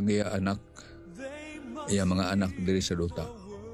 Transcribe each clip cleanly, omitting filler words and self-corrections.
ang iya anak, iya mga anak diri sa duta.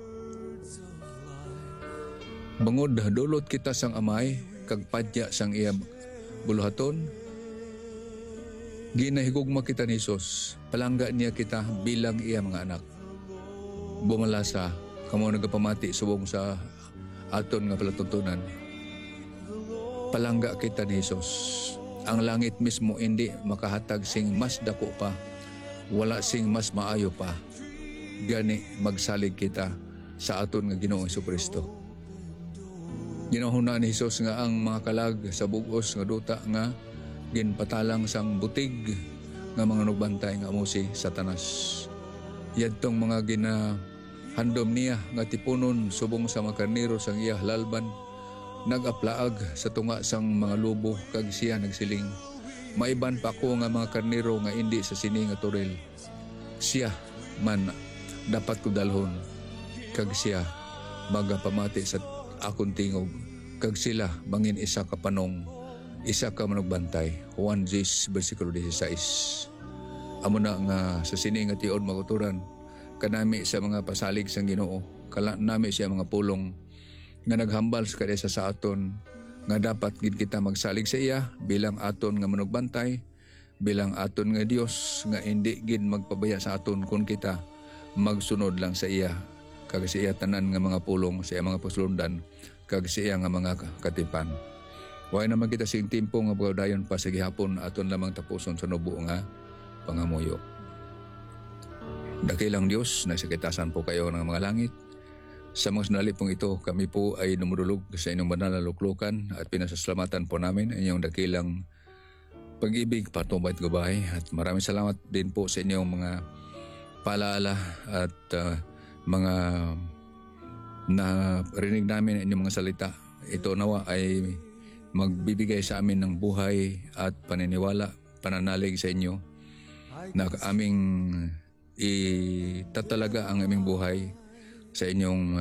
Bangod dulot kita sang amay, kag padya sang iya buluhaton, ginahigugma kita ni Jesus, palangga niya kita bilang iya mga anak. Bumalasa, kamo nagapamati subong sa aton nga palatuntunan. Palangga kita ni Jesus. Ang langit mismo hindi makahatag sing mas dako pa, wala sing mas maayo pa. Gani magsalig kita sa aton nga Ginoong Jesucristo. Ginahuna ni Jesus nga ang mga kalag sa bugos nga duta nga ginpatalang sang butig nga mga nugbantay nga amo si Satanas. Yadtong mga handom niya nga tipunon subong sa mga karnero sang iya lalban, nagaplaag sa tunga sang mga lubo kag siya nagsiling, maiban pa ko nga mga karnero nga hindi sa sini nga turil. Siya man dapat ko dalhon, kag siya magapamati sa akong tingog, kag sila bangin isa ka panong, isa ka manugbantay. Juan 10 versikulo 16. Amo na nga sa sini nga tiod maguturan kanami sa mga pasalig sang Ginoo, kala nami siya mga pulong nga naghambal sa kadesa sa aton nga dapat gid kita magsalig sa iya bilang aton nga manugbantay, bilang aton nga Dios nga hindi gid magpabaya sa aton kung kita magsunod lang sa iya, kag sa iya tanan nga mga pulong, sa iya mga pasulundan, kag sa iya nga mga katipan. Way naman kita sing timpo nga pagdayon pa sa gihapon aton lamang tapuson sa nubo nga pangamuyo. Dakilang Dios, nagsakitasan po kayo ng mga langit. Sa mga sandali pong ito, kami po ay numurulog sa inyong banal na luklukan at pinasasalamatan po namin ang inyong dakilang pag-ibig, patnubay at gabay. At maraming salamat din po sa inyong mga paalaala at mga narinig namin ang inyong mga salita. Ito nawa ay magbibigay sa amin ng buhay at paniniwala, pananalig sa inyo na aming itatalaga ang aming buhay sa inyong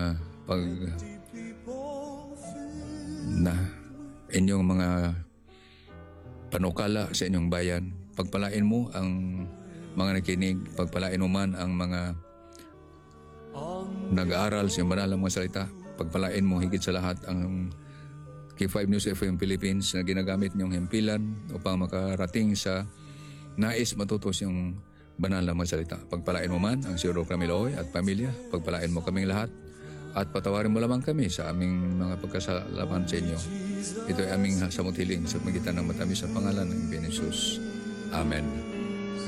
inyong mga panukala sa inyong bayan. Pagpalain mo ang mga nakinig, pagpalain mo man ang mga nag-aaral sa banal mga salita. Pagpalain mo higit sa lahat ang K5 News FM Philippines na ginagamit niyong himpilan upang makarating sa nais matutos yung banal na mga salita. Pagpalain mo man ang Sir Camiloy at pamilya, pagpalain mo kaming lahat at patawarin mo lamang kami sa aming mga pagkasalaman sa inyo. Ito ay aming samot hiling sa magitan ng matamis sa pangalan ng Jesus. Amen.